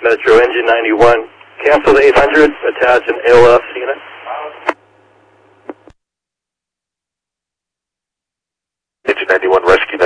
Metro Engine 91. Cancel the 800, attach an ALF unit. Engine 91 rescue